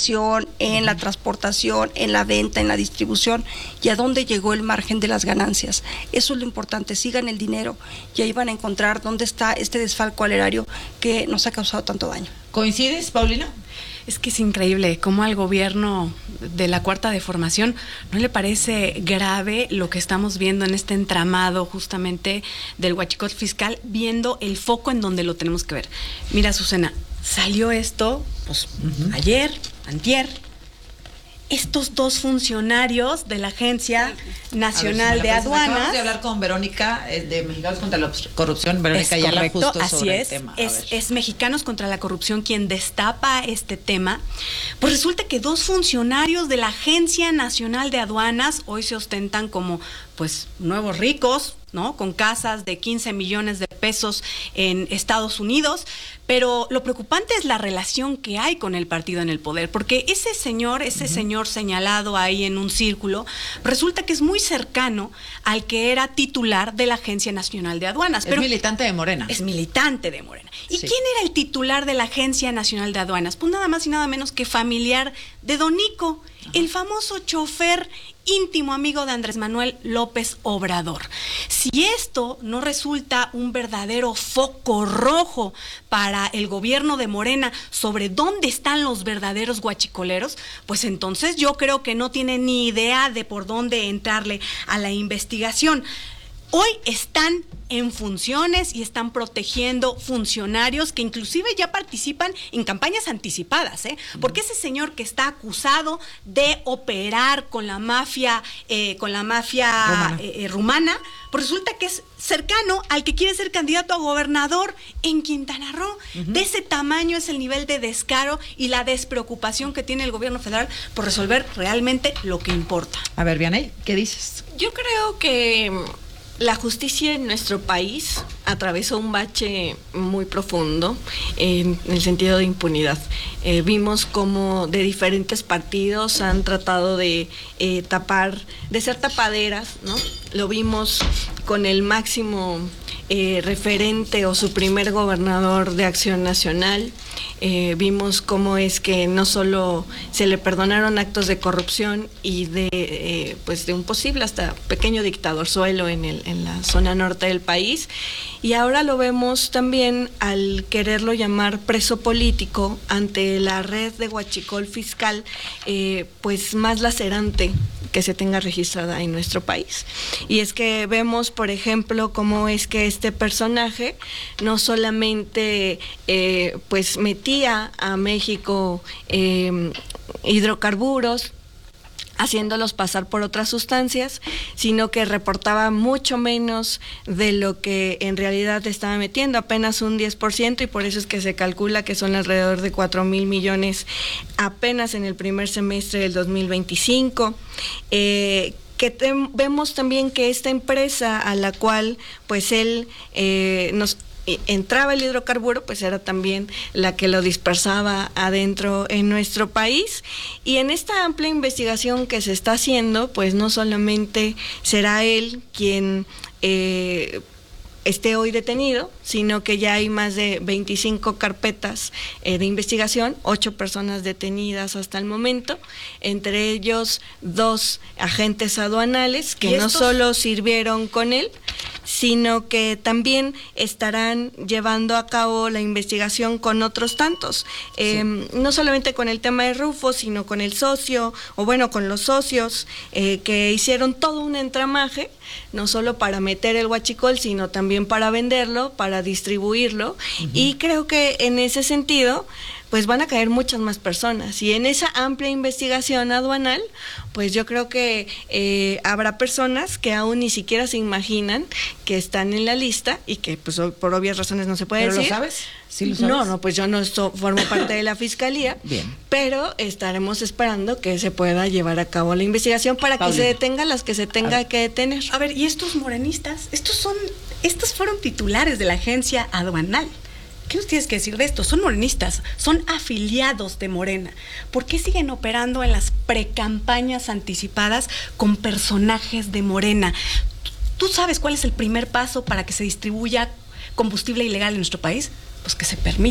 importación, en la transportación, en la venta, en la distribución, y a dónde llegó el margen de las ganancias. Eso es lo importante, sigan el dinero y ahí van a encontrar dónde está este desfalco al erario que nos ha causado tanto daño. ¿Coincides, Paulina? Es que es increíble cómo al gobierno de la Cuarta Transformación no le parece grave lo que estamos viendo en este entramado justamente del huachicol fiscal, viendo el foco en donde lo tenemos que ver. Mira, Azucena, salió esto pues, ayer, antier. Estos dos funcionarios de la Agencia Nacional de Aduanas. Acabamos de hablar con Verónica de Mexicanos contra la Corrupción. Verónica es Ayala, correcto, justo así sobre es, el tema. es Mexicanos contra la Corrupción quien destapa este tema. Pues resulta que dos funcionarios de la Agencia Nacional de Aduanas hoy se ostentan como pues nuevos ricos, ¿no? Con casas de 15 millones de pesos en Estados Unidos, pero lo preocupante es la relación que hay con el partido en el poder, porque ese señor señalado ahí en un círculo, resulta que es muy cercano al que era titular de la Agencia Nacional de Aduanas. Es militante de Morena. Es militante de Morena. ¿Y sí. quién era el titular de la Agencia Nacional de Aduanas? Pues nada más y nada menos que familiar de Don Nico, el famoso chofer íntimo amigo de Andrés Manuel López Obrador. Si esto no resulta un verdadero foco rojo para el gobierno de Morena sobre dónde están los verdaderos guachicoleros, pues entonces yo creo que no tiene ni idea de por dónde entrarle a la investigación. Hoy están en funciones y están protegiendo funcionarios que inclusive ya participan en campañas anticipadas, porque ese señor que está acusado de operar con la mafia rumana, pues resulta que es cercano al que quiere ser candidato a gobernador en Quintana Roo. De ese tamaño es el nivel de descaro y la despreocupación que tiene el gobierno federal por resolver realmente lo que importa. A ver, Vianey, ¿qué dices? Yo creo que la justicia en nuestro país atravesó un bache muy profundo en el sentido de impunidad. Vimos cómo de diferentes partidos han tratado de de ser tapaderas, ¿no? Lo vimos con el máximo referente o su primer gobernador de Acción Nacional. Vimos cómo es que no solo se le perdonaron actos de corrupción y de un posible hasta pequeño dictadorzuelo en la zona norte del país, y ahora lo vemos también al quererlo llamar preso político ante la red de huachicol fiscal pues más lacerante que se tenga registrada en nuestro país. Y es que vemos, por ejemplo, cómo es que este personaje no solamente pues metía a México hidrocarburos, haciéndolos pasar por otras sustancias, sino que reportaba mucho menos de lo que en realidad estaba metiendo, apenas un 10%, y por eso es que se calcula que son alrededor de 4,000 millones apenas en el primer semestre del 2025. Vemos también que esta empresa a la cual pues él entraba el hidrocarburo, pues era también la que lo dispersaba adentro en nuestro país. Y en esta amplia investigación que se está haciendo, pues no solamente será él quien esté hoy detenido, sino que ya hay más de 25 carpetas de investigación, 8 personas detenidas hasta el momento, entre ellos 2 agentes aduanales que no solo sirvieron con él, sino que también estarán llevando a cabo la investigación con otros tantos, no solamente con el tema de Rufo, sino con el socio, o bueno, con los socios que hicieron todo un entramaje, no solo para meter el huachicol, sino también para venderlo, para distribuirlo, y creo que en ese sentido pues van a caer muchas más personas, y en esa amplia investigación aduanal, pues yo creo que habrá personas que aún ni siquiera se imaginan que están en la lista y que pues por obvias razones no se puede decir. ¿Pero lo sabes? ¿Sí lo sabes? No, pues yo no formo parte de la fiscalía. Bien. Pero estaremos esperando que se pueda llevar a cabo la investigación para que se detenga las que se tenga que detener. A ver, ¿y estos morenistas? Estos fueron titulares de la agencia aduanal. ¿Qué nos tienes que decir de esto? Son morenistas, son afiliados de Morena. ¿Por qué siguen operando en las precampañas anticipadas con personajes de Morena? ¿Tú sabes cuál es el primer paso para que se distribuya combustible ilegal en nuestro país? Pues que se permita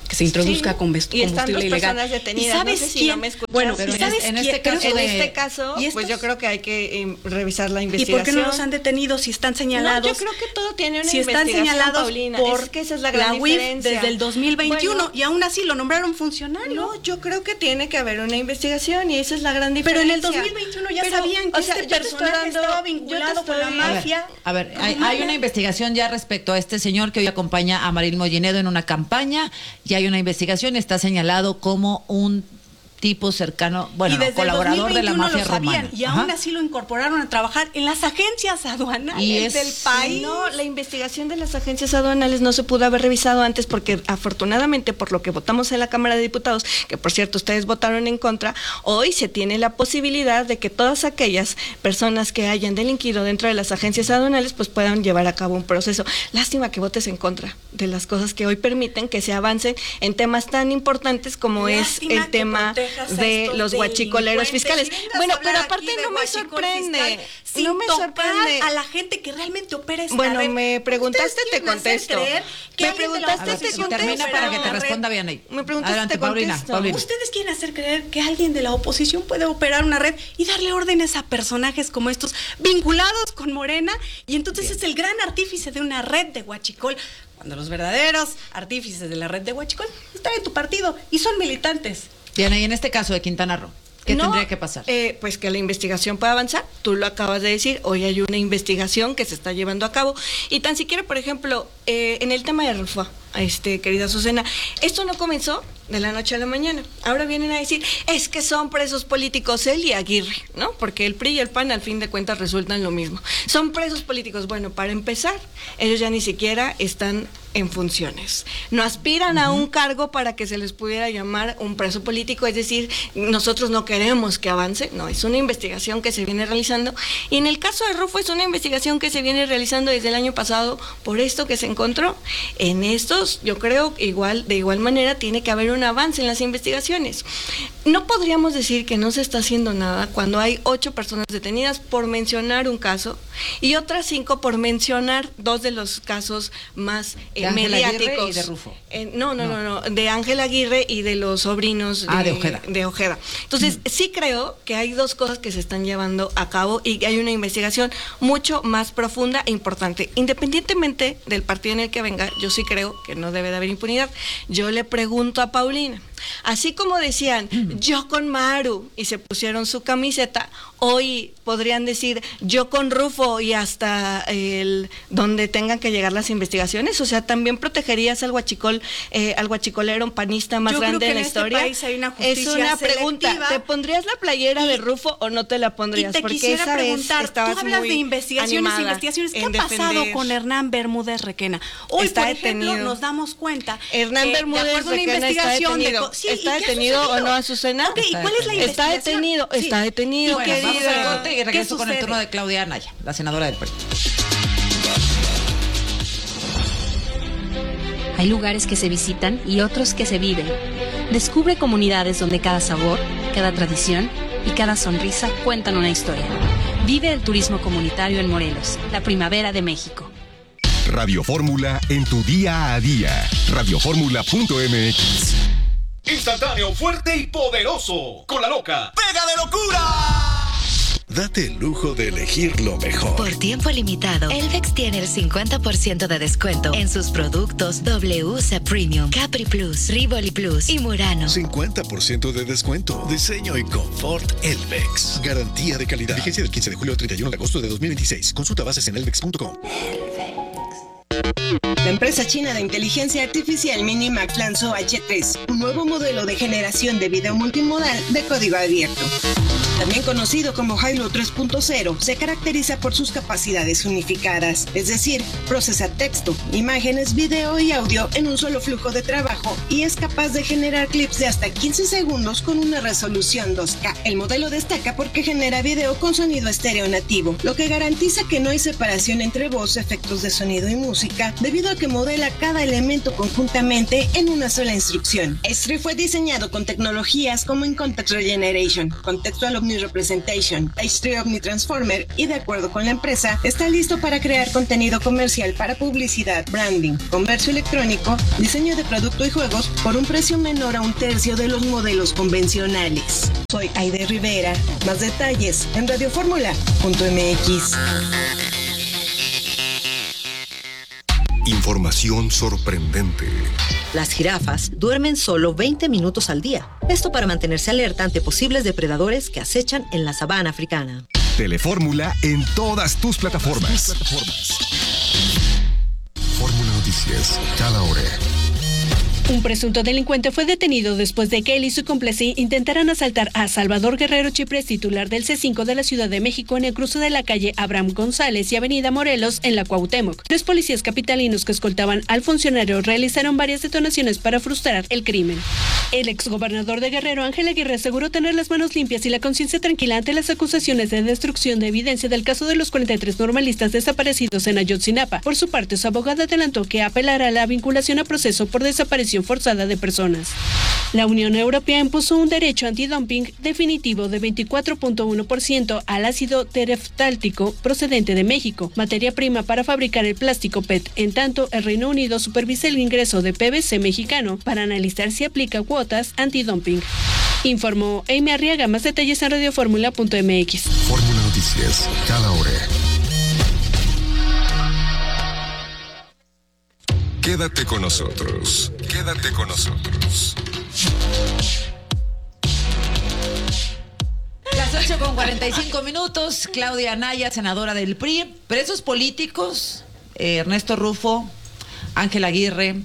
que se introduzca Sí, combustible y están dos ilegal. personas detenidas. ¿Y sabes no sé si quién? no me escuchas. Bueno, pero ¿y sabes en quién? este caso En de- este caso, ¿Y pues estos? yo creo que hay que revisar la ¿Y investigación. por qué no los han detenido si están señalados? No, yo creo que todo tiene una si están investigación, señalados Paulina. por Es que esa es la gran UIF diferencia. desde el 2021 Bueno, y aún así lo nombraron funcionario. no, yo creo que tiene que haber una investigación y esa es la gran Pero diferencia. en el 2021 ya sabían que o sea, este yo te estoy personaje dando- estaba yo te vinculado con la estoy- mafia. A ver, hay una investigación ya respecto a este señor que hoy acompaña a Maril Mollinedo en una campaña, y hay una investigación, está señalado como un tipo cercano, bueno, y desde colaborador el de la 2021 mafia lo sabían, romana. y aún así lo incorporaron a trabajar en las agencias aduanales Y es- del país. No, la investigación de las agencias aduanales no se pudo haber revisado antes porque afortunadamente por lo que votamos en la Cámara de Diputados, que por cierto ustedes votaron en contra, hoy se tiene la posibilidad de que todas aquellas personas que hayan delinquido dentro de las agencias aduanales pues puedan llevar a cabo un proceso. Lástima que votes en contra de las cosas que hoy permiten que se avancen en temas tan importantes como Lástima es el que tema protejas a de estos los guachicoleros delincuentes fiscales. y vengas Bueno, a pero hablar aparte aquí de no me huachicol sorprende. fiscal sin No me tocar sorprende. a la gente que realmente opera esta Bueno, red. me preguntaste, ¿Ustedes te quieren hacer contesto. creer que Me alguien de la preguntaste, A ver, oposición si termina puede para operar que te una red? responda bien ahí. Me preguntaste, Adelante, te Paulina, contesto. Paulina. ¿Ustedes quieren hacer creer que alguien de la oposición puede operar una red y darle órdenes a personajes como estos vinculados con Morena? Y entonces es el gran artífice de una red de huachicol, cuando los verdaderos artífices de la red de huachicol están en tu partido y son militantes. Bien, y en este caso de Quintana Roo, ¿qué No, tendría que pasar? Pues que la investigación pueda avanzar. Tú lo acabas de decir, hoy hay una investigación que se está llevando a cabo. Y tan siquiera, por ejemplo, en el tema de Rufo, querida Susana, esto no comenzó de la noche a la mañana. Ahora vienen a decir, es que son presos políticos él y Aguirre, ¿no? Porque el PRI y el PAN al fin de cuentas resultan lo mismo. Son presos políticos. Bueno, para empezar, ellos ya ni siquiera están en funciones. No aspiran a un cargo para que se les pudiera llamar un preso político, es decir, nosotros no queremos que avance, no, es una investigación que se viene realizando. Y en el caso de Rufo es una investigación que se viene realizando desde el año pasado por esto que se encontró. En estos, yo creo, de igual manera tiene que haber un avance en las investigaciones. No podríamos decir que no se está haciendo nada cuando hay 8 personas detenidas por mencionar un caso y otras 5 por mencionar 2 de los casos más De Ángela Aguirre mediáticos. y de Rufo. No, de Ángel Aguirre y de los sobrinos de Ojeda. Entonces, sí creo que hay 2 cosas que se están llevando a cabo y que hay una investigación mucho más profunda e importante. Independientemente del partido en el que venga, yo sí creo que no debe de haber impunidad. Yo le pregunto a Paulina, así como decían, yo con Maru, y se pusieron su camiseta, hoy podrían decir, yo con Rufo, y hasta donde tengan que llegar las investigaciones. O sea, también protegerías al guachicolero panista más Yo creo grande que de la en este historia. país hay una Es justicia una pregunta, selectiva. ¿te pondrías la playera de Rufo o no te la pondrías? Y te Porque quisiera esa vez preguntar, tú estabas hablas muy de investigaciones, animada ¿qué en ha pasado defender. con Hernán Bermúdez Requena? Hoy, Está por ejemplo, detenido. nos damos cuenta Hernán que, Bermúdez de acuerdo a una Requena está investigación detenido. Sí, ¿Está ¿y qué ha detenido o sucedido? no, Azucena? Ok, ¿y cuál es la Está investigación? detenido, Sí. está detenido. Bueno, ¿qué vamos dice? al corte y ¿Qué regreso con el sucede? turno de Claudia Anaya, la senadora del PRI. Hay lugares que se visitan y otros que se viven. Descubre comunidades donde cada sabor, cada tradición y cada sonrisa cuentan una historia. Vive el turismo comunitario en Morelos, la primavera de México. Radio Fórmula en tu día a día. Radioformula.mx. Instantáneo, fuerte y poderoso. Con la loca. ¡Pega de locura! Date el lujo de elegir lo mejor. Por tiempo limitado, Elvex tiene el 50% de descuento en sus productos WC Premium, Capri Plus, Rivoli Plus y Murano. 50% de descuento. Diseño y confort Elvex. Garantía de calidad. Vigencia del 15 de julio al 31 de agosto de 2026. Consulta bases en elvex.com. La empresa china de inteligencia artificial Minimax lanzó H3, un nuevo modelo de generación de video multimodal de código abierto. También conocido como Hilo 3.0, se caracteriza por sus capacidades unificadas, es decir, procesa texto, imágenes, video y audio en un solo flujo de trabajo y es capaz de generar clips de hasta 15 segundos con una resolución 2K. El modelo destaca porque genera video con sonido estéreo nativo, lo que garantiza que no hay separación entre voz, efectos de sonido y música, debido a que modela cada elemento conjuntamente en una sola instrucción. H3 fue diseñado con tecnologías como In-Context Regeneration, Contextual Omni-Representation, H3 Omni-Transformer y, de acuerdo con la empresa, está listo para crear contenido comercial para publicidad, branding, comercio electrónico, diseño de producto y juegos por un precio menor a un tercio de los modelos convencionales. Soy Aide Rivera. Más detalles en radioformula.mx. Información sorprendente. Las jirafas duermen solo 20 minutos al día. Esto para mantenerse alerta ante posibles depredadores que acechan en la sabana africana. Telefórmula en todas tus plataformas. Fórmula Noticias, cada hora. Un presunto delincuente fue detenido después de que él y su cómplice intentaran asaltar a Salvador Guerrero Chiprés, titular del C5 de la Ciudad de México, en el cruce de la calle Abraham González y Avenida Morelos, en la Cuauhtémoc. Tres policías capitalinos que escoltaban al funcionario realizaron varias detonaciones para frustrar el crimen. El exgobernador de Guerrero, Ángel Aguirre, aseguró tener las manos limpias y la conciencia tranquila ante las acusaciones de destrucción de evidencia del caso de los 43 normalistas desaparecidos en Ayotzinapa. Por su parte, su abogada adelantó que apelará a la vinculación a proceso por desaparición forzada de personas. La Unión Europea impuso un derecho antidumping definitivo de 24.1% al ácido tereftáltico procedente de México, materia prima para fabricar el plástico PET. En tanto, el Reino Unido supervisa el ingreso de PVC mexicano para analizar si aplica cuotas antidumping. Informó Amy Arriaga. Más detalles en radioformula.mx. Fórmula Noticias, cada hora. Quédate con nosotros. Quédate con nosotros. Las 8:45. Claudia Anaya, senadora del PRI. Presos políticos, Ernesto Rufo, Ángel Aguirre,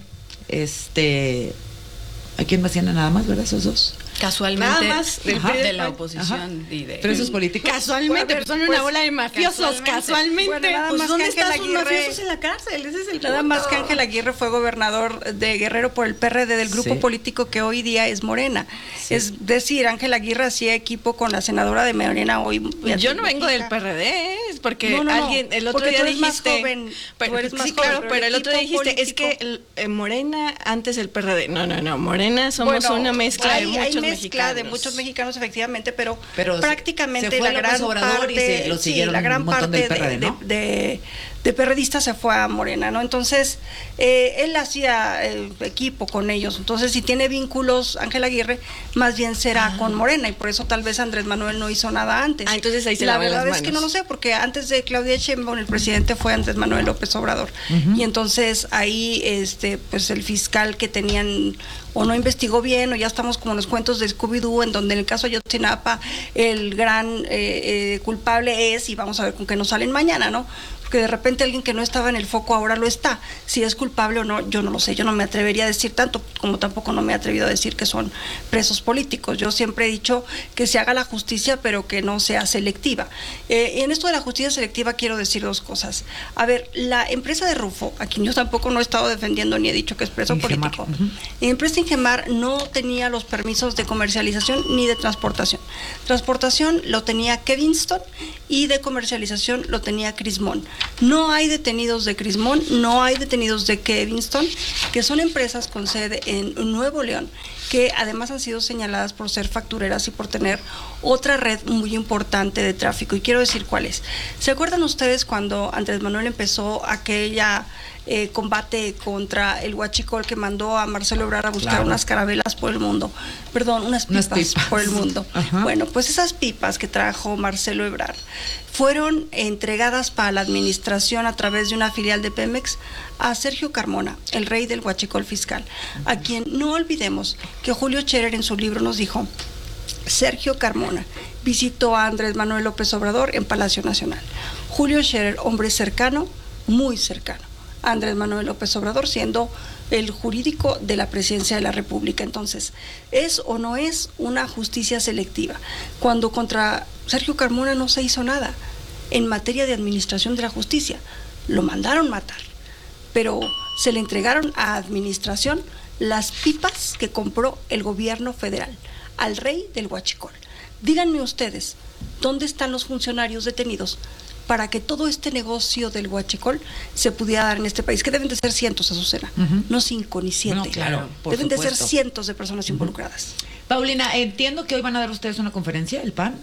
¿a quién más tiene? Nada más, ¿verdad? Esos dos. Casualmente, nada más de la oposición y de presos políticos. Casualmente, pues son una bola de mafiosos. Casualmente, bueno, nada pues más ¿dónde que están Ángel sus Aguirre, mafiosos en la cárcel? Ese es el nada punto. más que Ángel Aguirre fue gobernador de Guerrero por el PRD, del grupo político que hoy día es Morena. Sí. Es decir, Ángel Aguirre hacía equipo con la senadora de Morena hoy. Yo no vengo del PRD, es porque alguien el otro porque día tú eres dijiste, más joven, pero, tú eres más sí, claro, joven, pero el otro día dijiste político, es que Morena antes el PRD. No, Morena somos una mezcla de muchos mexicanos. De muchos mexicanos, efectivamente, pero prácticamente se fue la gran parte, la gran parte PRD, ¿no? de perredistas se fue a Morena, ¿no? Entonces, él hacía equipo con ellos. Entonces, si tiene vínculos Ángel Aguirre, más bien será con Morena, y por eso tal vez Andrés Manuel no hizo nada antes. Entonces ahí se la lavan verdad las manos. Es que no lo sé, porque antes de Claudia Sheinbaum el presidente fue Andrés Manuel López Obrador. Y entonces ahí pues el fiscal que tenían o no investigó bien, o ya estamos como en los cuentos de Scooby-Doo, en donde en el caso de Ayotzinapa el gran culpable es, y vamos a ver con qué nos salen mañana, ¿no? Porque de repente alguien que no estaba en el foco ahora lo está. Si es culpable o no, yo no lo sé. Yo no me atrevería a decir tanto, como tampoco no me he atrevido a decir que son presos políticos. Yo siempre he dicho que se haga la justicia, pero que no sea selectiva. Y en esto de la justicia selectiva quiero decir dos cosas. A ver, la empresa de Rufo, a quien yo tampoco no he estado defendiendo ni he dicho que es preso político, la empresa Ingemar no tenía los permisos de comercialización ni de transportación. Transportación lo tenía Kevinston y de comercialización lo tenía Crismón. No hay detenidos de Crismón, no hay detenidos de Kevinston, que son empresas con sede en Nuevo León, que además han sido señaladas por ser factureras y por tener otra red muy importante de tráfico. Y quiero decir cuál es. ¿Se acuerdan ustedes cuando Andrés Manuel empezó aquella combate contra el huachicol que mandó a Marcelo Ebrard a buscar unas carabelas por el mundo? Perdón, unas pipas por el mundo. Bueno, pues esas pipas que trajo Marcelo Ebrard fueron entregadas para la administración a través de una filial de Pemex a Sergio Carmona, el rey del huachicol fiscal, a quien no olvidemos que Julio Scherer en su libro nos dijo: Sergio Carmona visitó a Andrés Manuel López Obrador en Palacio Nacional. Julio Scherer, hombre cercano, muy cercano a Andrés Manuel López Obrador, siendo el jurídico de la presidencia de la República. Entonces, ¿es o no es una justicia selectiva? Cuando contra Sergio Carmona no se hizo nada en materia de administración de la justicia, lo mandaron matar, pero se le entregaron a administración las pipas que compró el gobierno federal al rey del huachicol. Díganme ustedes, ¿dónde están los funcionarios detenidos para que todo este negocio del huachicol se pudiera dar en este país? Que deben de ser cientos, Azucena, no 5 ni 7. No, claro, deben de ser cientos de personas involucradas. Paulina, entiendo que hoy van a dar ustedes una conferencia, el PAN.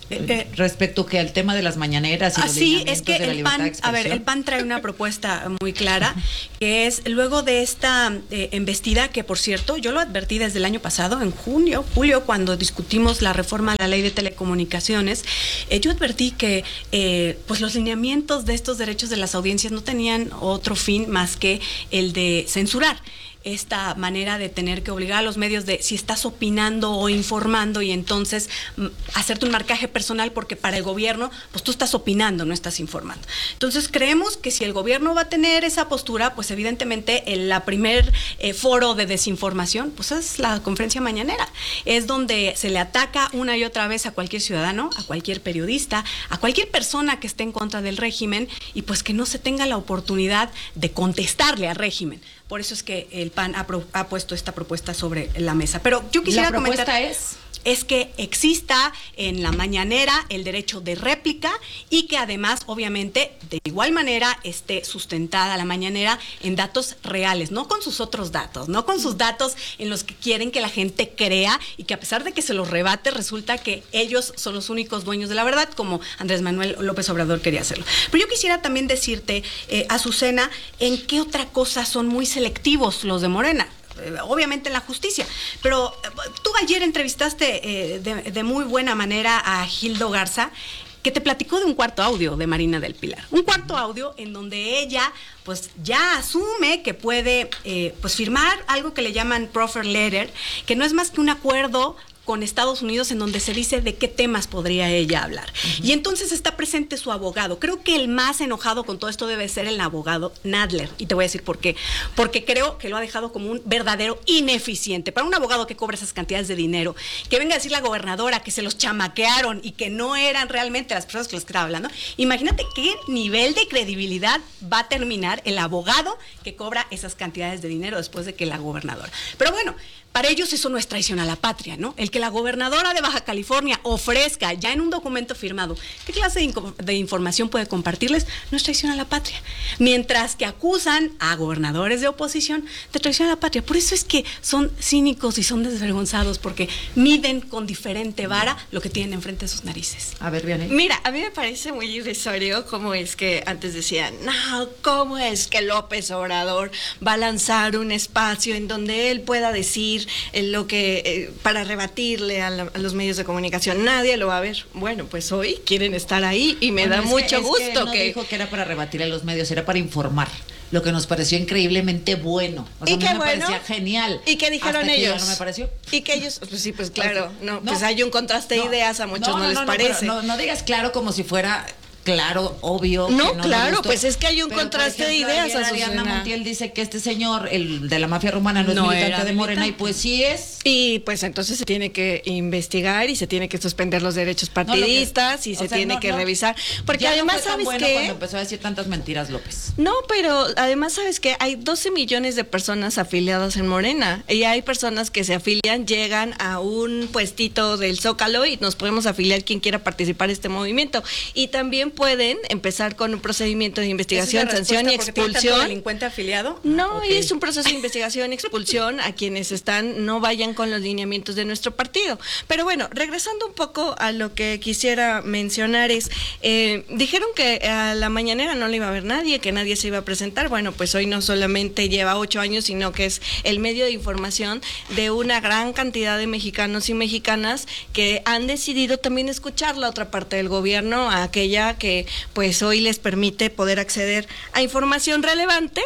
respecto que al tema de las mañaneras y los es que de la el PAN, el PAN trae una propuesta muy clara, que es luego de esta embestida, que por cierto, yo lo advertí desde el año pasado, en julio, cuando discutimos la reforma a la ley de telecomunicaciones, yo advertí que pues los lineamientos de estos derechos de las audiencias no tenían otro fin más que el de censurar esta manera de tener que obligar a los medios de si estás opinando o informando y entonces hacerte un marcaje personal porque para el gobierno pues tú estás opinando, no estás informando. Entonces creemos que si el gobierno va a tener esa postura, pues evidentemente el primer foro de desinformación pues es la conferencia mañanera, es donde se le ataca una y otra vez a cualquier ciudadano, a cualquier periodista, a cualquier persona que esté en contra del régimen y pues que no se tenga la oportunidad de contestarle al régimen. Por eso es que el PAN ha puesto esta propuesta sobre la mesa. Pero yo quisiera comentar... ¿La propuesta es que exista en la mañanera el derecho de réplica y que además, obviamente, de igual manera esté sustentada la mañanera en datos reales, no con sus otros datos, no con sus datos en los que quieren que la gente crea y que a pesar de que se los rebate, resulta que ellos son los únicos dueños de la verdad, como Andrés Manuel López Obrador quería hacerlo. Pero yo quisiera también decirte, Azucena, en qué otra cosa son muy selectivos los de Morena. Obviamente en la justicia, pero tú ayer entrevistaste de muy buena manera a Gildo Garza, que te platicó de un cuarto audio de Marina del Pilar, un cuarto audio en donde ella pues ya asume que puede pues firmar algo que le llaman proffer letter, que no es más que un acuerdo con Estados Unidos en donde se dice de qué temas podría ella hablar. Y entonces está presente su abogado. Creo que el más enojado con todo esto debe ser el abogado Nadler. Y te voy a decir por qué. Porque creo que lo ha dejado como un verdadero ineficiente. Para un abogado que cobra esas cantidades de dinero, que venga a decir la gobernadora que se los chamaquearon y que no eran realmente las personas que les estaba hablando, imagínate qué nivel de credibilidad va a terminar el abogado que cobra esas cantidades de dinero después de que la gobernadora. Pero bueno, para ellos eso no es traición a la patria, ¿no? El que la gobernadora de Baja California ofrezca ya en un documento firmado qué clase de información puede compartirles, no es traición a la patria. Mientras que acusan a gobernadores de oposición de traición a la patria. Por eso es que son cínicos y son desvergonzados, porque miden con diferente vara lo que tienen enfrente de sus narices. A ver, Vianney. Mira, a mí me parece muy irrisorio cómo es que antes decían, no, ¿cómo es que López Obrador va a lanzar un espacio en donde él pueda decir lo que para rebatirle a los medios de comunicación? Nadie lo va a ver. Bueno, pues hoy quieren estar ahí y me da mucho gusto que dijo que era para rebatir a los medios, era para informar. Lo que nos pareció increíblemente bueno. O sea, y qué me bueno. Parecía genial. ¿Y qué dijeron hasta ellos? Que ya no me pareció. Y que ellos, pues sí, pues claro, pues hay un contraste de ideas, a muchos no les parece. No digas claro como si fuera claro, obvio. No, claro, pues es que hay un contraste de ideas. Ariadna Montiel dice que este señor, el de la mafia rumana, no es militante de Morena, y pues sí es. Y pues entonces se tiene que investigar y se tiene que suspender los derechos partidistas y se tiene que revisar. Porque ya además, no fue tan ¿sabes bueno qué? Cuando empezó a decir tantas mentiras, López. No, pero además, ¿sabes qué? Hay 12 millones de personas afiliadas en Morena y hay personas que se afilian, llegan a un puestito del Zócalo y nos podemos afiliar quien quiera participar en este movimiento. Y también pueden empezar con un procedimiento de investigación, sanción y expulsión. ¿Delincuente afiliado? No, y es un proceso de investigación y expulsión a quienes no vayan con los lineamientos de nuestro partido. Pero bueno, regresando un poco a lo que quisiera mencionar es, dijeron que a la mañanera no le iba a ver nadie, que nadie se iba a presentar. Bueno, pues hoy no solamente lleva 8 años, sino que es el medio de información de una gran cantidad de mexicanos y mexicanas que han decidido también escuchar la otra parte del gobierno, a aquella que pues hoy les permite poder acceder a información relevante,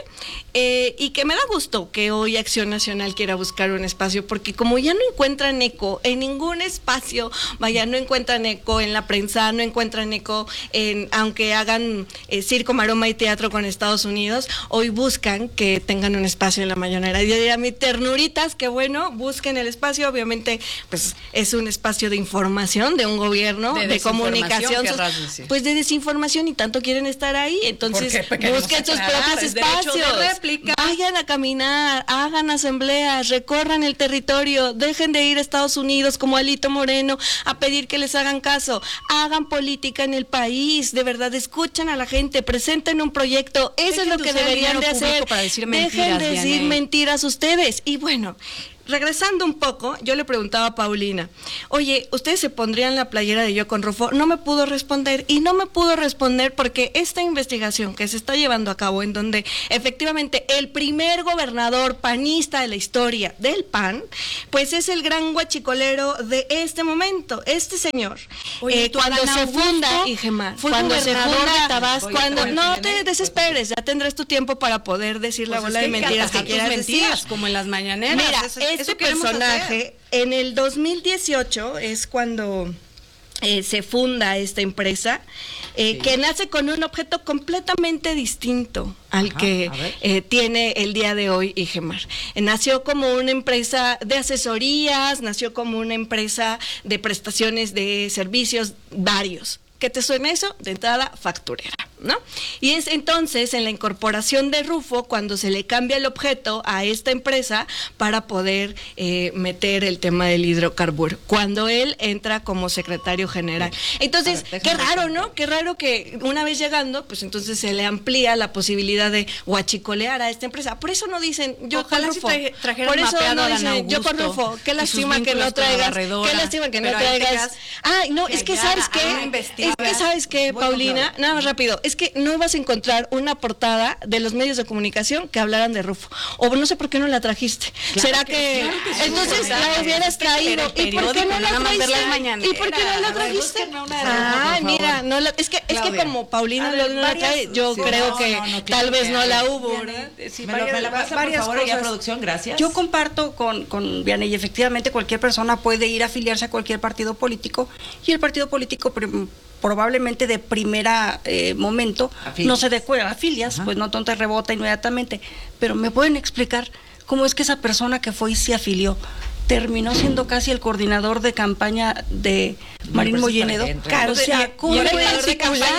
y que me da gusto que hoy Acción Nacional quiera buscar un espacio, porque como ya no encuentran eco en ningún espacio, vaya, no encuentran eco en la prensa, no encuentran eco aunque hagan circo, maroma y teatro con Estados Unidos, hoy buscan que tengan un espacio en la mañanera. Y yo diría, mi ternuritas, que bueno, busquen el espacio. Obviamente pues es un espacio de información de un gobierno, de comunicación, pues de desinformación, y tanto quieren estar ahí, entonces busquen sus propios espacios, vayan a caminar, hagan asambleas, recorran el territorio, dejen de ir a Estados Unidos como Alito Moreno a pedir que les hagan caso, hagan política en el país, de verdad, escuchen a la gente, presenten un proyecto, eso es lo que deberían de hacer, dejen de decir mentiras ustedes. Y bueno, regresando un poco, yo le preguntaba a Paulina, oye, ¿ustedes se pondrían la playera de Yo con Rufo? No me pudo responder, y no me pudo responder porque esta investigación que se está llevando a cabo, en donde efectivamente el primer gobernador panista de la historia del PAN, pues es el gran guachicolero de este momento, este señor. Oye, cuando se funda, Igemar, cuando se funda Tabasco, no te desesperes, ya tendrás tu tiempo para poder decir la bola de mentiras que quieras decir. Como en las mañaneras. Mira, este personaje, en el 2018 es cuando se funda esta empresa, que nace con un objeto completamente distinto al que tiene el día de hoy Igemar. Nació como una empresa de asesorías, nació como una empresa de prestaciones de servicios varios. ¿Qué te suena eso? De entrada, facturera, ¿no? Y es entonces en la incorporación de Rufo cuando se le cambia el objeto a esta empresa para poder meter el tema del hidrocarburo, cuando él entra como secretario general. Entonces, qué raro, ¿no? Qué raro que una vez llegando, pues entonces se le amplía la posibilidad de huachicolear a esta empresa. Por eso no dicen Yo con Rufo. Por eso no dicen Yo con Rufo. Qué lástima que no traigas. Qué lástima que no traigas. Ay, no, es que ¿sabes qué? Es que ¿sabes qué, Paulina? Nada más rápido. Es que no ibas a encontrar una portada de los medios de comunicación que hablaran de Rufo. O no sé por qué no la trajiste. ¿Será que entonces la hubieras traído? ¿Y por qué no la trajiste? ¿Y por qué no la trajiste? Ay, mira, es que como Paulina no la trae, yo creo que tal vez no la hubo. Me la pasa, por favor, ya producción, gracias. Yo comparto con Vianey, efectivamente cualquier persona puede ir a afiliarse a cualquier partido político, y el partido político probablemente de primera momento no se adecuera a afilias, pues no tonta rebota inmediatamente, pero ¿me pueden explicar cómo es que esa persona que fue y se afilió terminó siendo casi el coordinador de campaña de Marín Mollinedo? Claro, o sea, ¿cómo puede circular?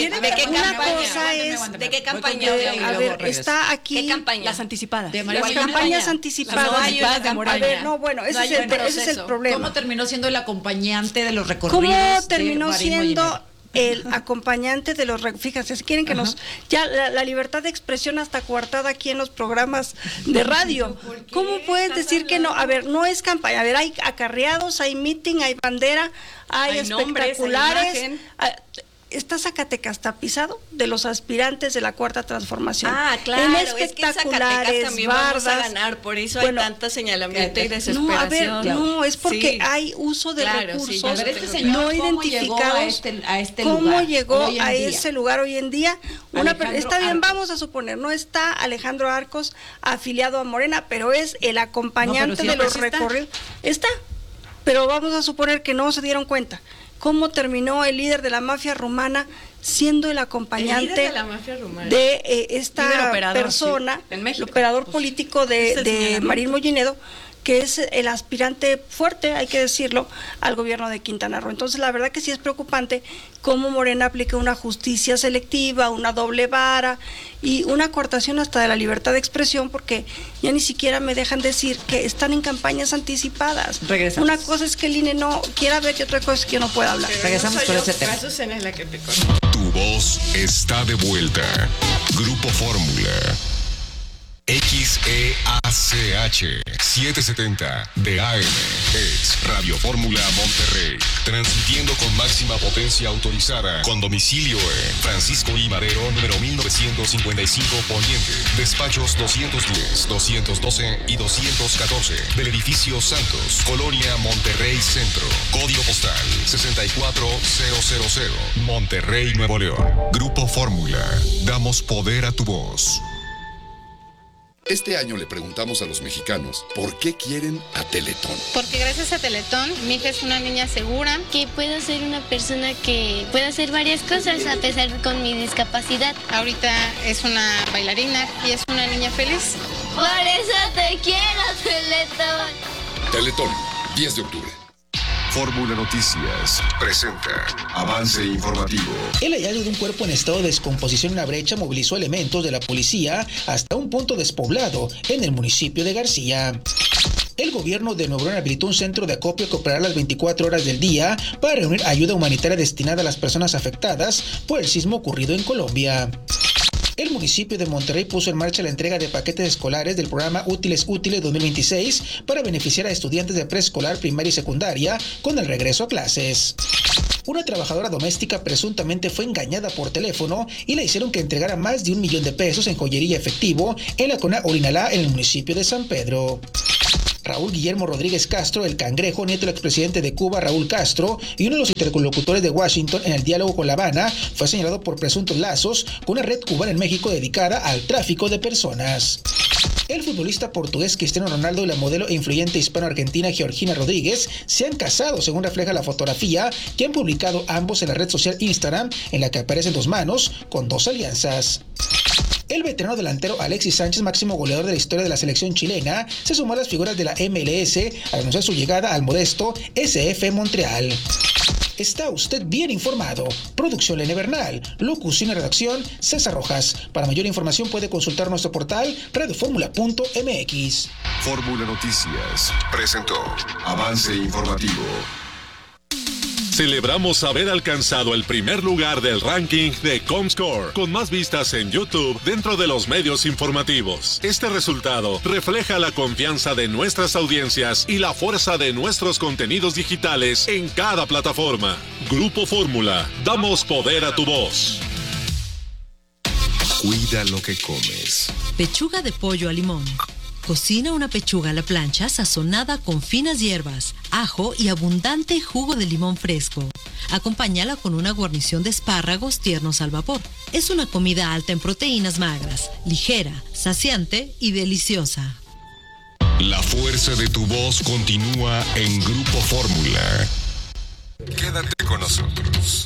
¿De qué campaña? A ver, está aquí. ¿Qué campaña? Las anticipadas. Las campañas anticipadas. A ver, no, bueno, ese es el problema. ¿Cómo terminó siendo el acompañante de los recorridos? ¿Cómo terminó siendo el acompañante de los... Fíjense, si quieren que ya la libertad de expresión hasta coartada aquí en los programas de radio. ¿Cómo puedes decir que no? A ver, no es campaña. A ver, hay acarreados, hay meeting, hay bandera, hay espectaculares. Está Zacatecas tapizado de los aspirantes de la Cuarta Transformación. Ah, claro, en espectaculares, es que también vamos a ganar, por eso hay tanto señalamiento y desesperación. No, a ver, no, es porque hay uso de recursos a ver, este señor, no identificados. ¿Cómo llegó a ese lugar hoy en día? Está bien, vamos a suponer, no está Alejandro Arcos afiliado a Morena, pero es el acompañante de los recorridos. Está, pero vamos a suponer que no se dieron cuenta. ¿Cómo terminó el líder de la mafia rumana siendo el acompañante de esta persona, el operador político de Marín Mollinedo, que es el aspirante fuerte, hay que decirlo, al gobierno de Quintana Roo? Entonces, la verdad que sí es preocupante cómo Morena aplica una justicia selectiva, una doble vara y una coartación hasta de la libertad de expresión, porque ya ni siquiera me dejan decir que están en campañas anticipadas. Regresamos. Una cosa es que el INE no quiera ver y otra cosa es que yo no pueda hablar. Regresamos con ese tema. Tu voz está de vuelta. Grupo Fórmula. XEACH 770 de AM es Radio Fórmula Monterrey, transmitiendo con máxima potencia autorizada, con domicilio en Francisco I. Madero, número 1955 Poniente, despachos 210, 212 y 214 del edificio Santos, Colonia Monterrey Centro, código postal 64000, Monterrey, Nuevo León. Grupo Fórmula, damos poder a tu voz. Este año le preguntamos a los mexicanos por qué quieren a Teletón. Porque gracias a Teletón, mi hija es una niña segura. Que puedo ser una persona que pueda hacer varias cosas a pesar con mi discapacidad. Ahorita es una bailarina y es una niña feliz. Por eso te quiero, Teletón. Teletón, 10 de octubre. Fórmula Noticias presenta avance informativo. El hallazgo de un cuerpo en estado de descomposición en la brecha movilizó elementos de la policía hasta un punto despoblado en el municipio de García. El gobierno de Nuevo León habilitó un centro de acopio que operará las 24 horas del día para reunir ayuda humanitaria destinada a las personas afectadas por el sismo ocurrido en Colombia. El municipio de Monterrey puso en marcha la entrega de paquetes escolares del programa Útiles 2026 para beneficiar a estudiantes de preescolar, primaria y secundaria con el regreso a clases. Una trabajadora doméstica presuntamente fue engañada por teléfono y le hicieron que entregara más de $1 millón en joyería efectivo en la Cona Orinalá, en el municipio de San Pedro. Raúl Guillermo Rodríguez Castro, el Cangrejo, nieto del expresidente de Cuba, Raúl Castro, y uno de los interlocutores de Washington en el diálogo con La Habana, fue señalado por presuntos lazos con una red cubana en México dedicada al tráfico de personas. El futbolista portugués Cristiano Ronaldo y la modelo e influyente hispano-argentina Georgina Rodríguez se han casado, según refleja la fotografía que han publicado ambos en la red social Instagram, en la que aparecen dos manos con dos alianzas. El veterano delantero Alexis Sánchez, máximo goleador de la historia de la selección chilena, se sumó a las figuras de la MLS al anunciar su llegada al modesto SF Montreal. Está usted bien informado. Producción Lene Bernal. Locución y redacción César Rojas. Para mayor información puede consultar nuestro portal radioformula.mx. Fórmula Noticias presentó Avance Informativo. Celebramos haber alcanzado el primer lugar del ranking de Comscore, con más vistas en YouTube dentro de los medios informativos. Este resultado refleja la confianza de nuestras audiencias y la fuerza de nuestros contenidos digitales en cada plataforma. Grupo Fórmula, damos poder a tu voz. Cuida lo que comes. Pechuga de pollo a limón. Cocina una pechuga a la plancha sazonada con finas hierbas, ajo y abundante jugo de limón fresco. Acompáñala con una guarnición de espárragos tiernos al vapor. Es una comida alta en proteínas magras, ligera, saciante y deliciosa. La fuerza de tu voz continúa en Grupo Fórmula. Quédate con nosotros.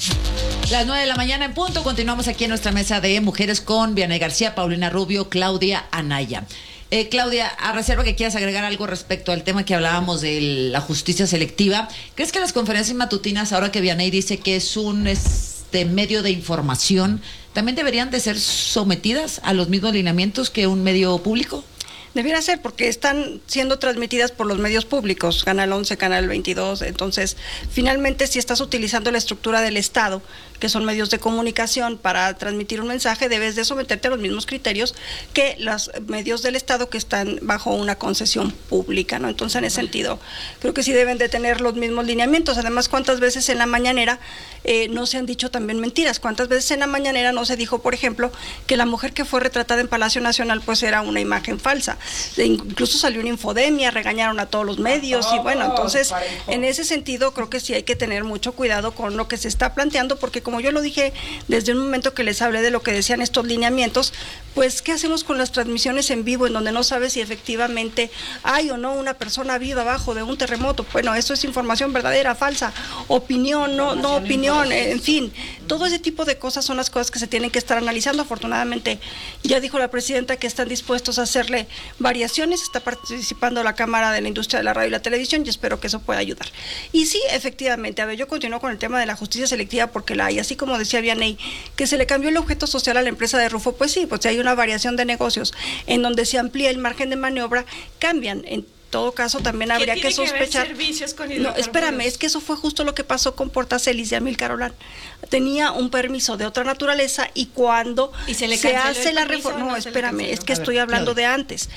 Las 9 de la mañana en punto. Continuamos aquí en nuestra mesa de mujeres con Vianey García, Paulina Rubio, Claudia Anaya. Claudia, a reserva que quieras agregar algo respecto al tema que hablábamos de la justicia selectiva, ¿crees que las conferencias matutinas, ahora que Vianey dice que es un medio de información, también deberían de ser sometidas a los mismos lineamientos que un medio público? Debiera ser, porque están siendo transmitidas por los medios públicos, Canal 11, Canal 22, entonces, finalmente, si estás utilizando la estructura del Estado, que son medios de comunicación, para transmitir un mensaje, debes de someterte a los mismos criterios que los medios del Estado que están bajo una concesión pública, ¿no? Entonces, en ese sentido, creo que sí deben de tener los mismos lineamientos. Además, ¿cuántas veces en la mañanera no se han dicho también mentiras? ¿Cuántas veces en la mañanera no se dijo, por ejemplo, que la mujer que fue retratada en Palacio Nacional, pues era una imagen falsa? Incluso salió una infodemia, regañaron a todos los medios y bueno, entonces en ese sentido creo que sí hay que tener mucho cuidado con lo que se está planteando, porque como yo lo dije desde un momento que les hablé de lo que decían estos lineamientos, pues ¿qué hacemos con las transmisiones en vivo en donde no sabes si efectivamente hay o no una persona viva abajo de un terremoto? Bueno, eso es información verdadera, falsa, opinión, no opinión, en fin, todo ese tipo de cosas son las cosas que se tienen que estar analizando. Afortunadamente ya dijo la presidenta que están dispuestos a hacerle variaciones, está participando la Cámara de la Industria de la Radio y la Televisión y espero que eso pueda ayudar. Y sí, efectivamente, a ver, yo continúo con el tema de la justicia selectiva porque la hay, así como decía Vianey, que se le cambió el objeto social a la empresa de Rufo, pues sí, pues si hay una variación de negocios en donde se amplía el margen de maniobra, cambian. En todo caso, también habría que sospechar. No, espérame, es que eso fue justo lo que pasó con Portacelis de Amílcar Olán. Tenía un permiso de otra naturaleza y cuando se hace la reforma, no, espérame, es que estoy hablando de antes.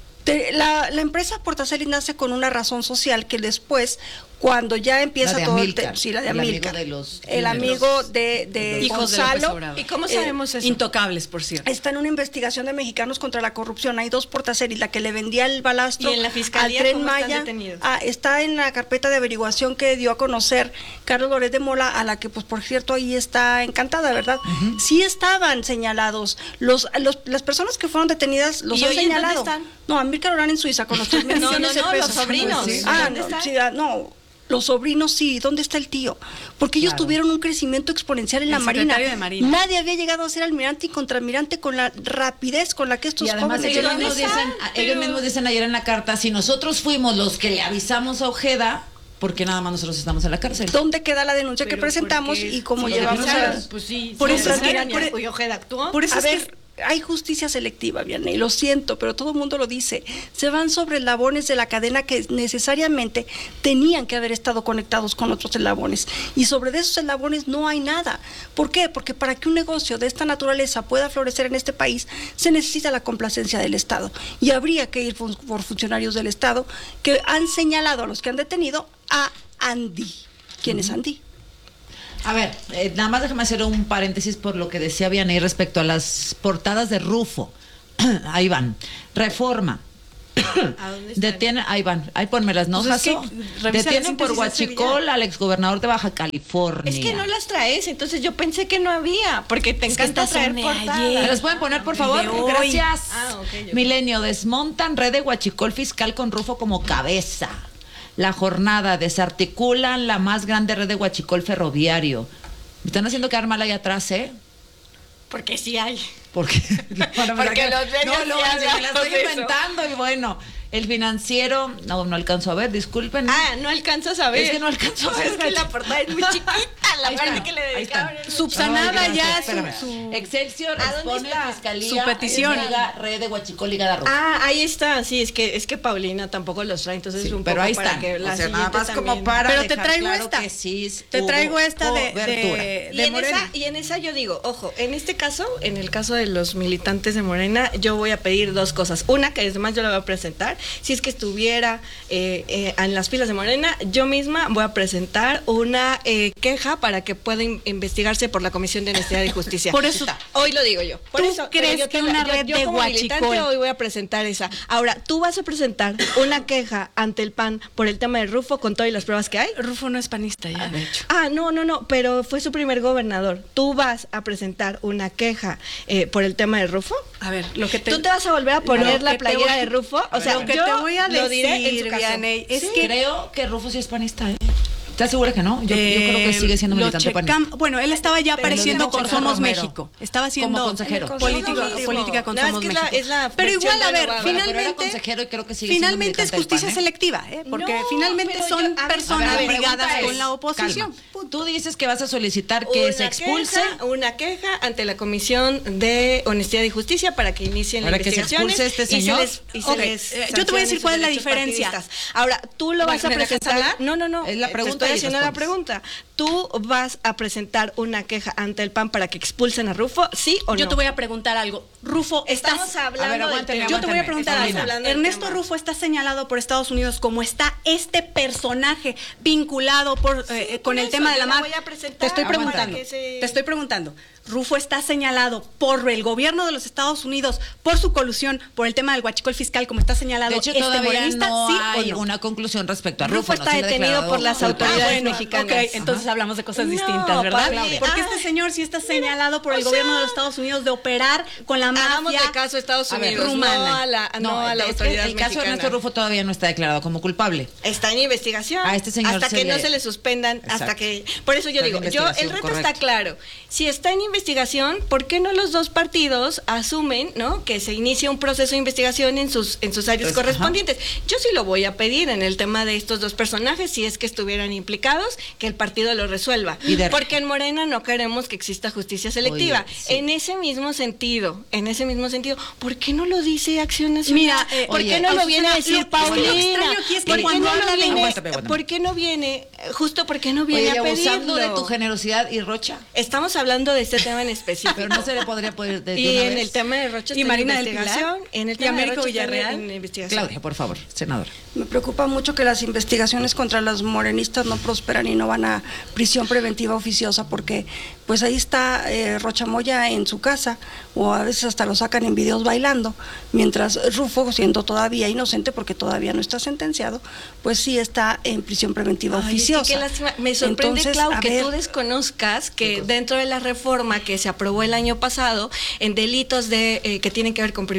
La empresa Portacelis nace con una razón social que después, cuando ya empieza todo la de Amílcar, el amigo de Gonzalo. ¿Y cómo sabemos eso? Intocables, por cierto. Está en una investigación de Mexicanos contra la Corrupción. Hay dos Portacelis, la que le vendía el balastro en la Fiscalía, al Tren Maya. Está en la carpeta de averiguación que dio a conocer Carlos Loret de Mola, a la que, pues por cierto, ahí está encantada, ¿verdad? Sí estaban señalados. Las personas que fueron detenidas los han señalado. ¿Dónde están? No, Amílcar Olán en Suiza con los 3 millones de pesos. Los sobrinos. Los sobrinos sí, ¿dónde está el tío? Porque ellos tuvieron un crecimiento exponencial en la Marina. Nadie había llegado a ser almirante y contraalmirante con la rapidez con la que estos jóvenes llegaron. Ellos mismos dicen ayer en la carta, si nosotros fuimos los que le avisamos a Ojeda, ¿por qué nada más nosotros estamos en la cárcel? ¿Dónde queda la denuncia que presentamos y cómo llevamos a... Pues sí, por eso Ojeda actuó. Por eso hay justicia selectiva, Vianney, lo siento, pero todo el mundo lo dice. Se van sobre eslabones de la cadena que necesariamente tenían que haber estado conectados con otros eslabones. Y sobre esos eslabones no hay nada. ¿Por qué? Porque para que un negocio de esta naturaleza pueda florecer en este país, se necesita la complacencia del Estado. Y habría que ir por funcionarios del Estado que han señalado a los que han detenido a Andy. ¿Quién es Andy? A ver, nada más déjame hacer un paréntesis por lo que decía Vianney respecto a las portadas de Rufo. Ahí van. Reforma. Detienen, ahí van, ahí pónmelas, ¿no, Jaso? Detienen por huachicol al exgobernador de Baja California. Es que no las traes, entonces yo pensé que no había, porque te encanta traer portadas. ¿Me las pueden poner, por favor? Gracias. Okay. Milenio, desmontan red de huachicol fiscal con Rufo como cabeza. La jornada, desarticulan la más grande red de huachicol ferroviario. Me están haciendo quedar mal ahí atrás, ¿eh? Porque sí hay. Porque los medios me la estoy inventando y bueno, el Financiero, no alcanzo a ver, disculpen. No alcanzas a ver. Es que no alcanzo a ver. Es que la portada es muy chiquita, la parte que le dedicaron. Subsanada ya su Excelsior expone Fiscalía su petición. Red de huachicol ligada a Rufo. Ahí está, sí, es que Paulina tampoco los trae, entonces sí, un pero poco ahí para están. que la nada más también. Como para pero te traigo claro esta. Que sí te traigo esta de Morena. Y en esa yo digo, ojo, en este caso, en el caso de los militantes de Morena, yo voy a pedir dos cosas. Una, que además yo la voy a presentar, si es que estuviera en las filas de Morena, yo misma voy a presentar una queja para que pueda investigarse por la Comisión de Honestidad y Justicia. Por eso, hoy lo digo yo. Por ¿tú eso, crees que una red de huachicol? Hoy voy a presentar esa. Ahora, tú vas a presentar una queja ante el PAN por el tema de Rufo con todas las pruebas que hay. Rufo no es panista ya, de hecho. No, pero fue su primer gobernador. ¿Tú vas a presentar una queja por el tema de Rufo? A ver, ¿tú te vas a volver a poner la playera de Rufo? O sea, lo que te voy a decir, diré en su caso. Vianney, es sí, que creo que Rufo sí es panista, ¿eh? ¿Estás segura que no? Yo creo que sigue siendo militante panista. Bueno, él estaba ya apareciendo con Somos Romero. México. Estaba haciendo como consejero. Política con Somos México. Pero igual, a ver, finalmente consejero y creo que sigue finalmente es justicia selectiva, porque finalmente son personas ligadas con la oposición. Tú dices que vas a solicitar que se expulse una queja ante la Comisión de Honestidad y Justicia para que inicien la investigación. Para que se expulse este señor. Yo te voy a decir cuál es la diferencia. Ahora, tú lo vas a presentar. No. Es la pregunta. Estoy haciendo la pregunta. ¿Tú vas a presentar una queja ante el PAN para que expulsen a Rufo? ¿Sí o no? Yo te voy a preguntar algo. Rufo, estamos hablando yo te voy a preguntar algo. Ernesto Rufo está señalado por Estados Unidos como está este personaje vinculado con el tema de la mafia. Te estoy preguntando. Rufo está señalado por el gobierno de los Estados Unidos por su colusión por el tema del huachicol fiscal, como está señalado. De hecho, todavía morenista, no ¿sí hay o no? una conclusión respecto a Rufo. Rufo está detenido por las autoridades mexicanas. Okay, entonces hablamos de cosas distintas, ¿verdad? Porque este señor sí está señalado por el gobierno de los Estados Unidos de operar con la mafia. Hagamos de caso a Estados Unidos, rumana. no a la autoridad el caso de Ernesto Rufo todavía no está declarado como culpable. Está en investigación. A este señor hasta que no se le suspendan, Exacto. hasta que. Por eso yo digo, el reto está claro. Si está en investigación, ¿por qué no los dos partidos asumen, ¿no?, que se inicie un proceso de investigación en sus áreas correspondientes? Yo sí lo voy a pedir en el tema de estos dos personajes, si es que estuvieran implicados, que el partido lo resuelva. Porque en Morena no queremos que exista justicia selectiva. Oye, sí. En ese mismo sentido, ¿por qué no lo dice Acción Nacional? Mira, ¿por qué no lo viene a decir Paulina? Lo extraño aquí es que cuando habla de ¿por qué no viene a pedirlo? Abusando de tu generosidad y Rocha. Estamos hablando de este tema en específico. Pero no se le podría poder decir. Y en el tema de Rocha y Marina del Pilar, en el y Américo Villarreal en investigación. Claudia, por favor, senadora. Me preocupa mucho que las investigaciones contra los morenistas no prosperan y no van a prisión preventiva oficiosa, porque pues ahí está Rocha Moya en su casa, o a veces hasta lo sacan en videos bailando, mientras Rufo, siendo todavía inocente porque todavía no está sentenciado, pues sí está en prisión preventiva oficiosa. Sí, qué lástima. Me sorprende, Entonces, Clau, que tú desconozcas que dentro de la reforma que se aprobó el año pasado en delitos que tienen que ver con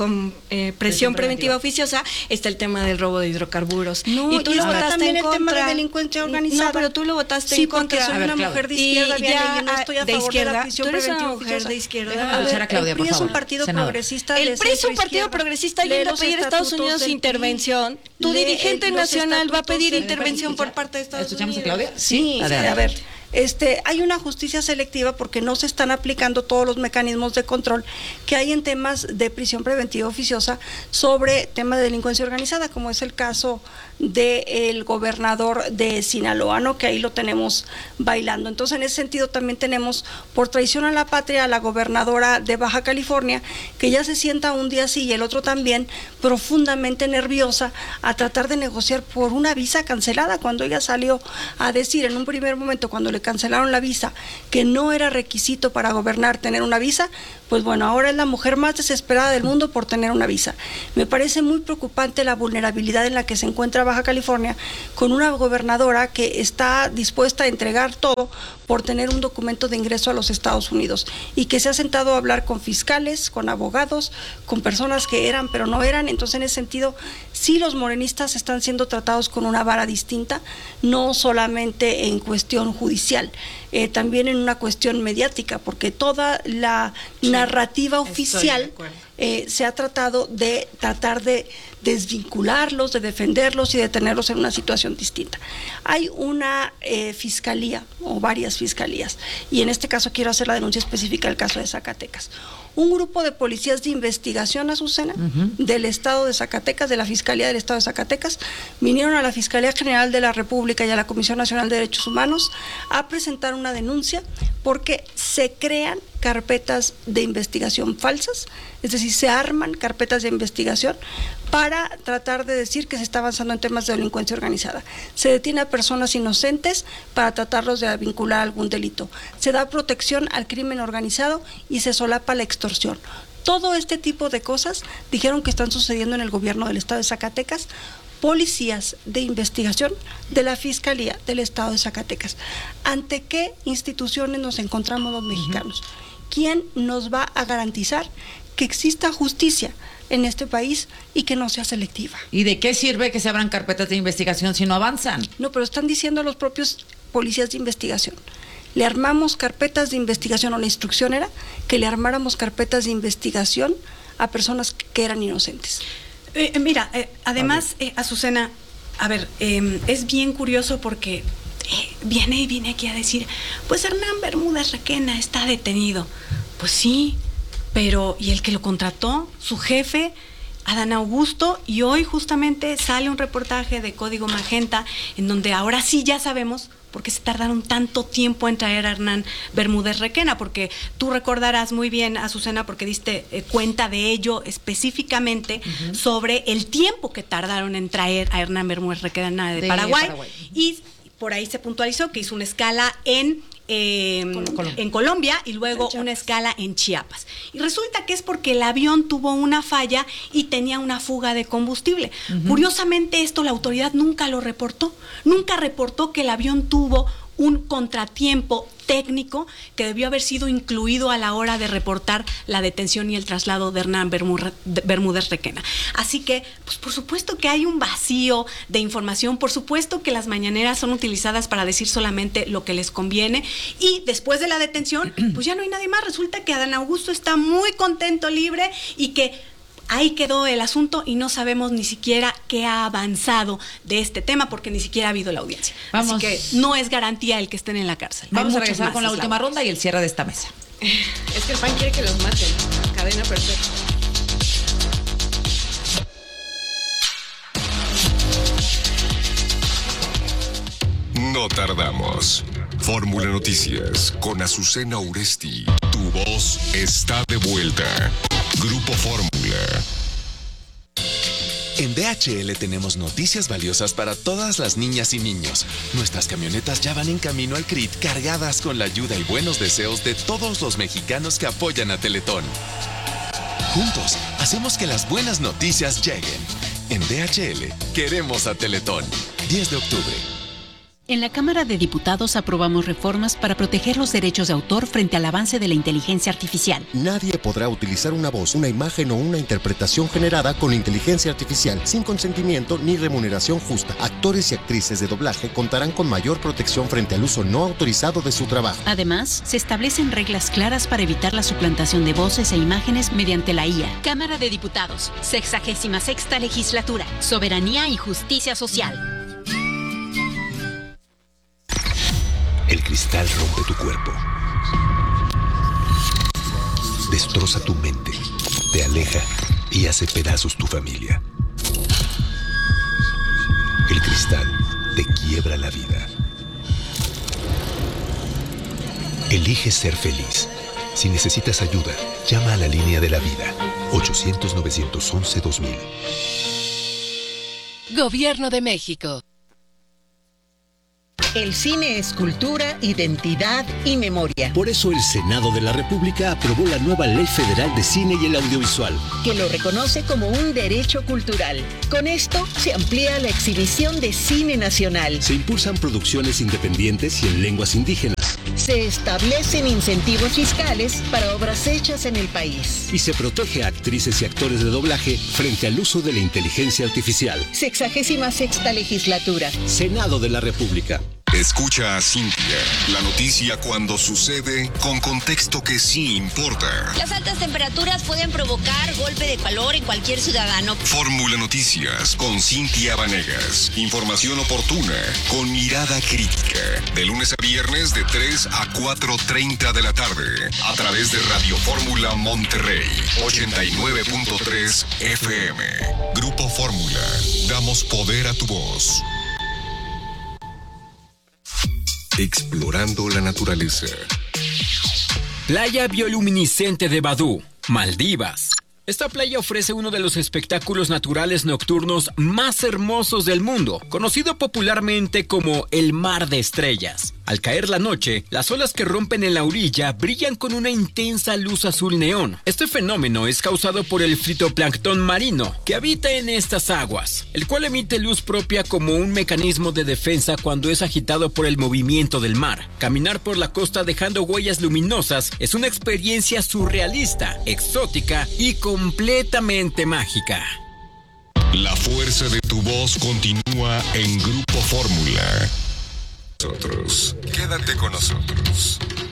presión preventiva oficiosa está el tema del robo de hidrocarburos. No, y tú lo votaste también en contra. el tema de delincuencia organizada. No, pero tú lo votaste sí, en contra. porque soy una mujer de izquierda, y no estoy a favor de la prisión preventiva oficiosa. De izquierda. El PRI es un partido progresista. El PRI es un partido progresista yendo a pedir a Estados Unidos intervención. Tu dirigente nacional va a pedir intervención por parte de Estados Unidos. ¿Escuchamos a Claudia? Sí, a ver. hay una justicia selectiva porque no se están aplicando todos los mecanismos de control que hay en temas de prisión preventiva oficiosa sobre temas de delincuencia organizada, como es el caso del gobernador de Sinaloa, ¿no? Que ahí lo tenemos bailando. Entonces, en ese sentido también tenemos por traición a la patria a la gobernadora de Baja California, que ya se sienta un día sí y el otro también, profundamente nerviosa a tratar de negociar por una visa cancelada, cuando ella salió a decir en un primer momento, cuando le cancelaron la visa, que no era requisito para gobernar tener una visa. Pues bueno, ahora es la mujer más desesperada del mundo por tener una visa. Me parece muy preocupante la vulnerabilidad en la que se encuentra Baja California, con una gobernadora que está dispuesta a entregar todo por tener un documento de ingreso a los Estados Unidos, y que se ha sentado a hablar con fiscales, con abogados, con personas que eran pero no eran. Entonces, en ese sentido, sí, los morenistas están siendo tratados con una vara distinta, no solamente en cuestión judicial, también en una cuestión mediática, porque toda la narrativa oficial se ha tratado de tratar de desvincularlos, de defenderlos y de tenerlos en una situación distinta. Hay una fiscalía o varias fiscalías, y en este caso quiero hacer la denuncia específica del caso de Zacatecas. Un grupo de policías de investigación, Azucena, del estado de Zacatecas, de la Fiscalía del Estado de Zacatecas, vinieron a la Fiscalía General de la República y a la Comisión Nacional de Derechos Humanos a presentar una denuncia porque se crean carpetas de investigación falsas, es decir, se arman carpetas de investigación para tratar de decir que se está avanzando en temas de delincuencia organizada. Se detiene a personas inocentes para tratarlos de vincular a algún delito. Se da protección al crimen organizado y se solapa la extorsión. Todo este tipo de cosas dijeron que están sucediendo en el gobierno del estado de Zacatecas, policías de investigación de la Fiscalía del Estado de Zacatecas. ¿Ante qué instituciones nos encontramos los mexicanos? ¿Quién nos va a garantizar que exista justicia en este país y que no sea selectiva? ¿Y de qué sirve que se abran carpetas de investigación si no avanzan? No, pero están diciendo los propios policías de investigación. Le armamos carpetas de investigación, o la instrucción era que le armáramos carpetas de investigación a personas que eran inocentes. Además, Azucena, es bien curioso porque viene aquí a decir, pues Hernán Bermúdez Requena está detenido. Pues sí, pero ¿y el que lo contrató? Su jefe, Adán Augusto. Y hoy justamente sale un reportaje de Código Magenta en donde ahora sí ya sabemos por qué se tardaron tanto tiempo en traer a Hernán Bermúdez Requena, porque tú recordarás muy bien, Azucena, porque diste cuenta de ello específicamente sobre el tiempo que tardaron en traer a Hernán Bermúdez Requena de Paraguay. Y por ahí se puntualizó que hizo una escala en Colombia y luego una escala en Chiapas. Y resulta que es porque el avión tuvo una falla y tenía una fuga de combustible. Curiosamente, esto la autoridad nunca lo reportó. Nunca reportó que el avión tuvo un contratiempo técnico que debió haber sido incluido a la hora de reportar la detención y el traslado de Hernán Bermúdez Requena. Así que, pues por supuesto que hay un vacío de información, por supuesto que las mañaneras son utilizadas para decir solamente lo que les conviene, y después de la detención, pues ya no hay nadie más. Resulta que Adán Augusto está muy contento, libre, y que ahí quedó el asunto y no sabemos ni siquiera qué ha avanzado de este tema porque ni siquiera ha habido la audiencia. Así que no es garantía el que estén en la cárcel. Vamos a regresar con la última ronda y el cierre de esta mesa. Es que el PAN quiere que los maten. Cadena perfecta. No tardamos. Fórmula Noticias con Azucena Uresti. Tu voz está de vuelta. Grupo Fórmula. En DHL tenemos noticias valiosas para todas las niñas y niños. Nuestras camionetas ya van en camino al CRIT cargadas con la ayuda y buenos deseos de todos los mexicanos que apoyan a Teletón. Juntos, hacemos que las buenas noticias lleguen. En DHL, queremos a Teletón. 10 de octubre. En la Cámara de Diputados aprobamos reformas para proteger los derechos de autor frente al avance de la inteligencia artificial. Nadie podrá utilizar una voz, una imagen o una interpretación generada con inteligencia artificial sin consentimiento ni remuneración justa. Actores y actrices de doblaje contarán con mayor protección frente al uso no autorizado de su trabajo. Además, se establecen reglas claras para evitar la suplantación de voces e imágenes mediante la IA. Cámara de Diputados, 66ª Legislatura, Soberanía y Justicia Social. El cristal rompe tu cuerpo, destroza tu mente, te aleja y hace pedazos tu familia. El cristal te quiebra la vida. Elige ser feliz. Si necesitas ayuda, llama a la línea de la vida. 800-911-2000. Gobierno de México. El cine es cultura, identidad y memoria. Por eso el Senado de la República aprobó la nueva Ley Federal de Cine y el Audiovisual, que lo reconoce como un derecho cultural. Con esto se amplía la exhibición de cine nacional. Se impulsan producciones independientes y en lenguas indígenas. Se establecen incentivos fiscales para obras hechas en el país. Y se protege a actrices y actores de doblaje frente al uso de la inteligencia artificial. 66ª legislatura. Senado de la República. Escucha a Cintia, la noticia cuando sucede con contexto que sí importa. Las altas temperaturas pueden provocar golpe de calor en cualquier ciudadano. Fórmula Noticias con Cintia Vanegas. Información oportuna con mirada crítica. De lunes a viernes de 3 a 4:30 de la tarde. A través de Radio Fórmula Monterrey. 89.3 FM. Grupo Fórmula. Damos poder a tu voz. Explorando la naturaleza. Playa bioluminiscente de Badú, Maldivas. Esta playa ofrece uno de los espectáculos naturales nocturnos más hermosos del mundo, conocido popularmente como el Mar de Estrellas. Al caer la noche, las olas que rompen en la orilla brillan con una intensa luz azul neón. Este fenómeno es causado por el fitoplancton marino que habita en estas aguas, el cual emite luz propia como un mecanismo de defensa cuando es agitado por el movimiento del mar. Caminar por la costa dejando huellas luminosas es una experiencia surrealista, exótica y completamente mágica. La fuerza de tu voz continúa en Grupo Fórmula. Quédate con nosotros.